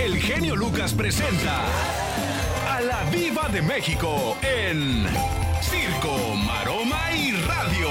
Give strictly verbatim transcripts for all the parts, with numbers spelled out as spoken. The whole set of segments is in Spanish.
el genio Lucas presenta a la Diva de México en Circo, Maroma y Radio.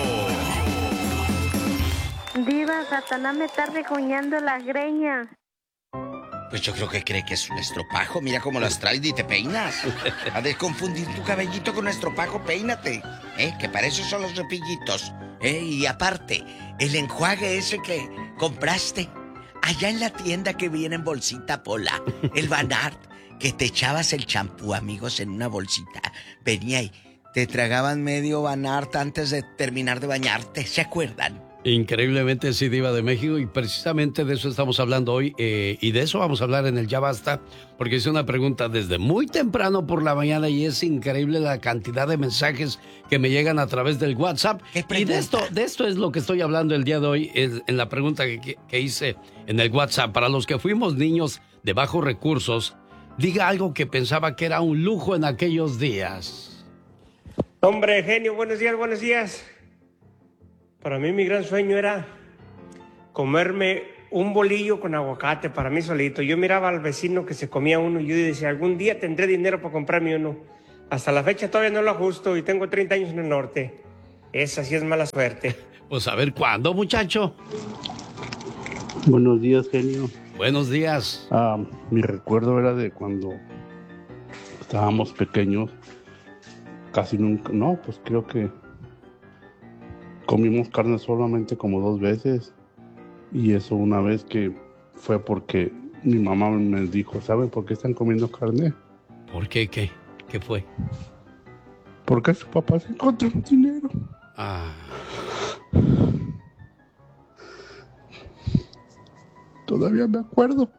Diva, Satanás me está rejoñando las greñas. Pues yo creo que cree que es un estropajo. Mira cómo las traes y te peinas. A de confundir tu cabellito con un estropajo, peínate. ¿Eh? Que para eso son los cepillitos. ¿Eh? Y aparte, el enjuague ese que compraste allá en la tienda que viene en bolsita, Pola. El Van Art, que te echabas el champú, amigos, en una bolsita. Venía y te tragaban medio Van Art antes de terminar de bañarte. ¿Se acuerdan? Increíblemente sí, Diva de México, y precisamente de eso estamos hablando hoy, eh, y de eso vamos a hablar en el Ya Basta, porque hice una pregunta desde muy temprano por la mañana y es increíble la cantidad de mensajes que me llegan a través del WhatsApp. Y de esto, de esto es lo que estoy hablando el día de hoy, es, en la pregunta que, que hice en el WhatsApp. Para los que fuimos niños de bajos recursos, diga algo que pensaba que era un lujo en aquellos días. Hombre, genio, buenos días, buenos días. Para mí mi gran sueño era comerme un bolillo con aguacate para mí solito. Yo miraba al vecino que se comía uno y yo decía, algún día tendré dinero para comprarme uno. Hasta la fecha todavía no lo ajusto y tengo treinta años en el norte. Esa sí es mala suerte. Pues a ver, ¿cuándo, muchacho? Buenos días, genio. Buenos días. Ah, mi recuerdo era de cuando estábamos pequeños. Casi nunca, no, pues creo que comimos carne solamente como dos veces, y eso una vez que fue porque mi mamá me dijo, ¿saben por qué están comiendo carne? ¿Por qué? ¿Qué? ¿Qué fue? Porque su papá se encontró un dinero. Ah. Todavía me acuerdo.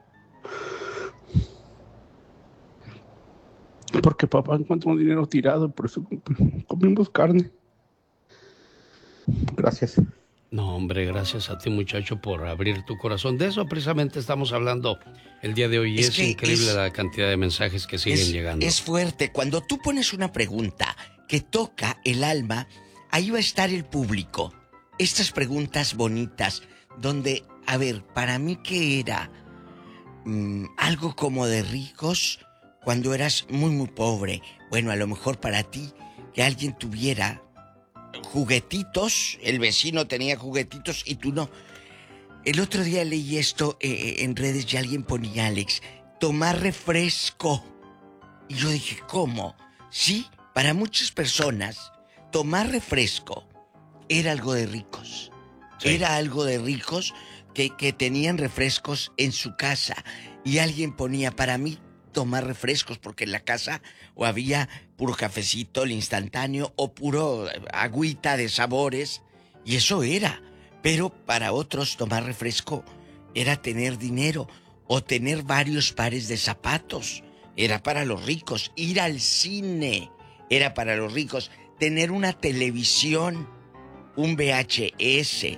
Porque papá encontró un dinero tirado, por eso comimos carne. Gracias. No, hombre, gracias a ti, muchacho, por abrir tu corazón. De eso precisamente estamos hablando el día de hoy. Es, es increíble es, la cantidad de mensajes que siguen es, llegando. Es fuerte. Cuando tú pones una pregunta que toca el alma, ahí va a estar el público. Estas preguntas bonitas, donde, a ver, para mí, ¿qué era? Mm, algo como de ricos cuando eras muy, muy pobre. Bueno, a lo mejor para ti, que alguien tuviera juguetitos, el vecino tenía juguetitos y tú no. El otro día leí esto eh, en redes y alguien ponía, Alex, tomar refresco. Y yo dije, ¿cómo? Sí, para muchas personas, tomar refresco era algo de ricos. Sí. Era algo de ricos que, que tenían refrescos en su casa. Y alguien ponía, para mí, tomar refrescos, porque en la casa o había puro cafecito, el instantáneo, o puro agüita de sabores, y eso era. Pero para otros tomar refresco era tener dinero, o tener varios pares de zapatos. Era para los ricos. Ir al cine era para los ricos. Tener una televisión, un V H S.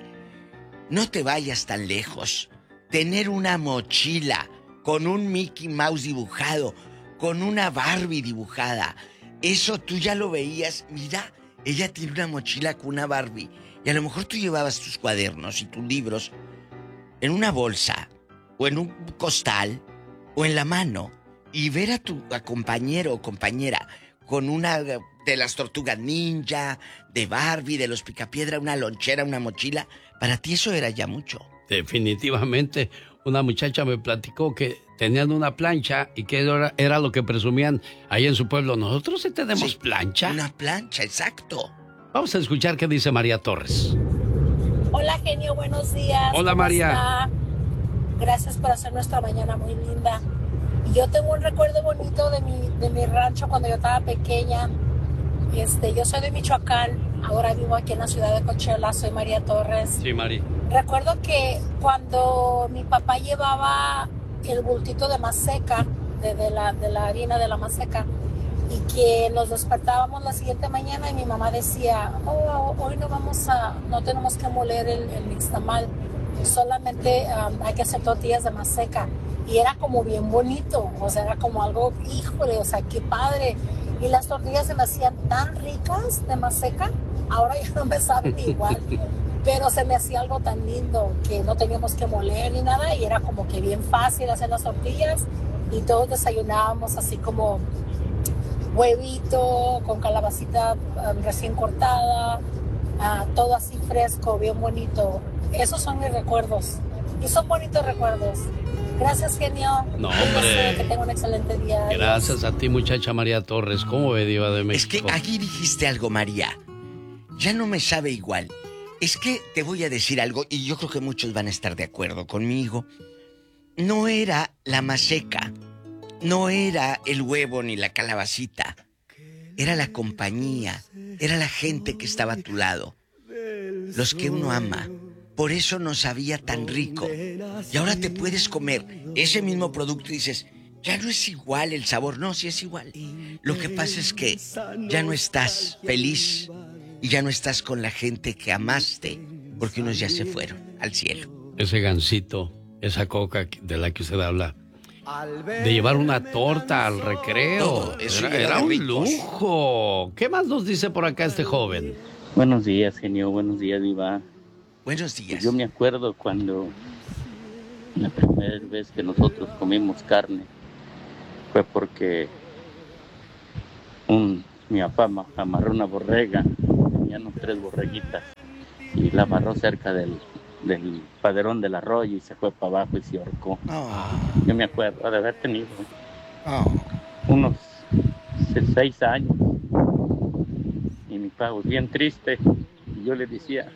No te vayas tan lejos. Tener una mochila con un Mickey Mouse dibujado, con una Barbie dibujada. Eso tú ya lo veías. Mira, ella tiene una mochila con una Barbie. Y a lo mejor tú llevabas tus cuadernos y tus libros en una bolsa, o en un costal, o en la mano. Y ver a tu a compañero o compañera con una de las tortugas ninja, de Barbie, de los Picapiedra, una lonchera, una mochila. Para ti eso era ya mucho. Definitivamente. Una muchacha me platicó que tenían una plancha y que era, era lo que presumían ahí en su pueblo. Nosotros sí tenemos sí, plancha. Una plancha, exacto. Vamos a escuchar qué dice María Torres. Hola, genio, buenos días. Hola, María. Está? Gracias por hacer nuestra mañana muy linda. Yo tengo un recuerdo bonito de mi, de mi rancho cuando yo estaba pequeña. Este, yo soy de Michoacán, ahora vivo aquí en la ciudad de Coachella, soy María Torres. Sí, María. Recuerdo que cuando mi papá llevaba el bultito de maseca, de, de, la, de la harina de la maseca, y que nos despertábamos la siguiente mañana y mi mamá decía, oh, hoy no vamos a, no tenemos que moler el, el nixtamal, solamente um, hay que hacer tortillas de maseca. Y era como bien bonito, o sea, era como algo, híjole, o sea, qué padre. Y las tortillas se me hacían tan ricas de maseca, ahora ya no me saben igual. pero se me hacía algo tan lindo que no teníamos que moler ni nada y era como que bien fácil hacer las tortillas y todos desayunábamos así como huevito con calabacita um, recién cortada, uh, todo así fresco, bien bonito. Esos son mis recuerdos y son bonitos recuerdos. Gracias, genio. No, hombre. Que tenga un excelente día. Gracias a ti, muchacha María Torres. ¿Cómo ve, Diva de México? Es que aquí dijiste algo, María. Ya no me sabe igual. Es que te voy a decir algo, y yo creo que muchos van a estar de acuerdo conmigo. No era la maseca, no era el huevo ni la calabacita. Era la compañía, era la gente que estaba a tu lado. Los que uno ama. Por eso no sabía tan rico. Y ahora te puedes comer ese mismo producto y dices, ya no es igual el sabor. No, sí es igual. Lo que pasa es que ya no estás feliz y ya no estás con la gente que amaste, porque unos ya se fueron al cielo. Ese gansito, esa coca de la que usted habla, de llevar una torta al recreo. Todo, eso era era un lujo. ¿Qué más nos dice por acá este joven? Buenos días, genio. Buenos días, Diva. Buenos días. Yo me acuerdo cuando la primera vez que nosotros comimos carne fue porque un, mi papá amarró una borrega, tenían tres borreguitas y la amarró cerca del, del paderón del arroyo y se fue para abajo y se ahorcó. Oh. Yo me acuerdo de haber tenido Oh. unos seis años y mi papá bien triste y yo le decía,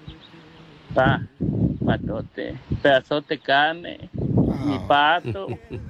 pa, patote, pedazote carne, Oh. mi pato.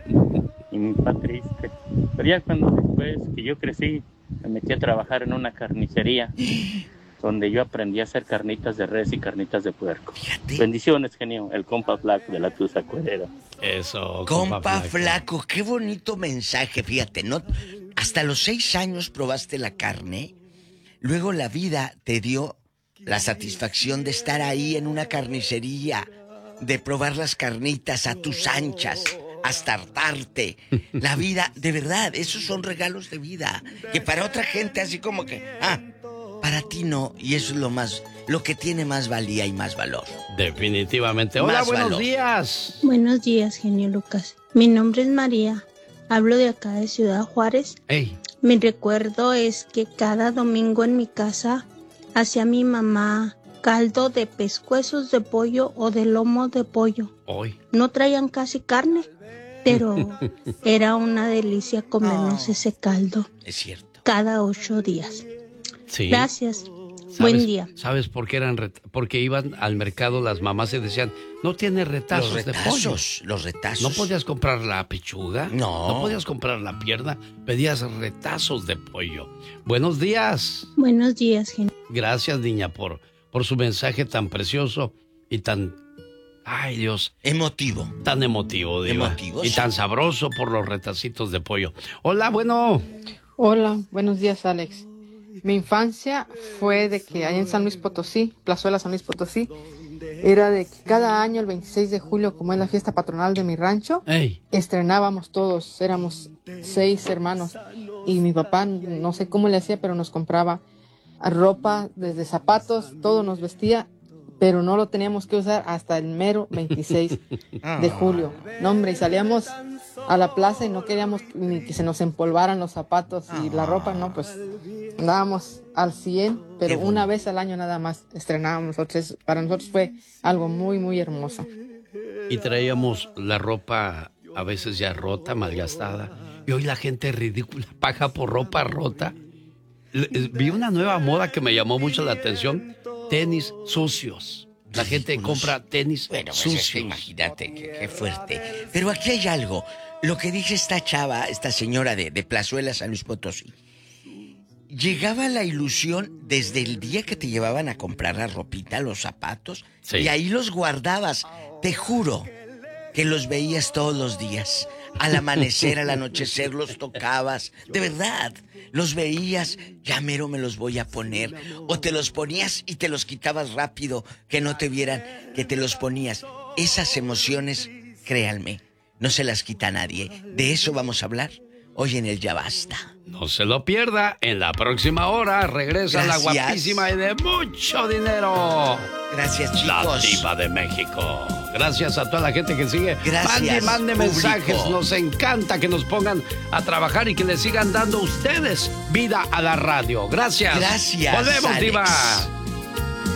Y mi papá triste. Pero ya cuando después que yo crecí, me metí a trabajar en una carnicería donde yo aprendí a hacer carnitas de res y carnitas de puerco. Fíjate. Bendiciones, genio, el compa flaco de la Tusa Cuerera. Eso, Compa, compa flaco. flaco. Qué bonito mensaje, fíjate, ¿no? Hasta los seis años probaste la carne, luego la vida te dio la satisfacción de estar ahí en una carnicería, de probar las carnitas a tus anchas, hasta hartarte. La vida, de verdad, esos son regalos de vida, que para otra gente así como que, ah, para ti no, y eso es lo más, lo que tiene más valía y más valor. Definitivamente. Hola, Más buenos valor. días. Buenos días, genio Lucas. Mi nombre es María. Hablo de acá de Ciudad Juárez. Hey, Mi recuerdo es que cada domingo en mi casa hacía mi mamá caldo de pescuezos de pollo o de lomo de pollo. hoy. No traían casi carne, pero era una delicia comernos Oh. ese caldo Es cierto. cada ocho días. Sí. Gracias. ¿Sabes- Buen día. ¿Sabes por qué eran ret- porque iban al mercado las mamás y decían, no tiene retazos, Los de pollo? retazos, los retazos. ¿No podías comprar la pechuga? No. ¿No podías comprar la pierna? Pedías retazos de pollo. Buenos días. Buenos días, genio. Gracias, niña, por, por su mensaje tan precioso y tan... Ay, Dios, Emotivo. tan emotivo, Diva. Emotivo, Y sí. tan sabroso por los retacitos de pollo. Hola, bueno. Hola, buenos días, Alex. Mi infancia fue de que allá en San Luis Potosí, Plazuela San Luis Potosí, era de que cada año el veintiséis de julio, como es la fiesta patronal de mi rancho, Hey, estrenábamos todos, éramos seis hermanos y mi papá, no sé cómo le hacía, pero nos compraba ropa, desde zapatos, todo nos vestía, pero no lo teníamos que usar hasta el mero veintiséis de julio. No, hombre, y salíamos a la plaza y no queríamos ni que se nos empolvaran los zapatos y la ropa, no, pues andábamos al cien, pero Qué bonito. una vez al año nada más estrenábamos nosotros. Para nosotros fue algo muy, muy hermoso. y traíamos la ropa a veces ya rota, malgastada. Y hoy la gente ridícula paga por ropa rota. Le- eh, Vi una nueva moda que me llamó mucho la atención. Tenis sucios. La gente Ridículos. compra tenis Bueno, pues es que sucios. imagínate, qué, qué fuerte. Pero aquí hay algo. Lo que dice esta chava, esta señora de, de Plazuela, San Luis Potosí. Llegaba la ilusión desde el día que te llevaban a comprar la ropita, los zapatos, Sí. y ahí los guardabas. Te juro que los veías todos los días. Al amanecer, al anochecer, los tocabas. De verdad, los veías, ya mero me los voy a poner. O te los ponías y te los quitabas rápido, que no te vieran que te los ponías. Esas emociones, créanme, no se las quita nadie. De eso vamos a hablar hoy en el Ya Basta. No se lo pierda, en la próxima hora regresa Gracias. la guapísima y de mucho dinero. Gracias, chicos. La Diva de México. Gracias a toda la gente que sigue. Gracias, mande, mande público. mensajes. Nos encanta que nos pongan a trabajar y que le sigan dando ustedes vida a la radio. Gracias. Gracias, Volvemos, Alex. Diva.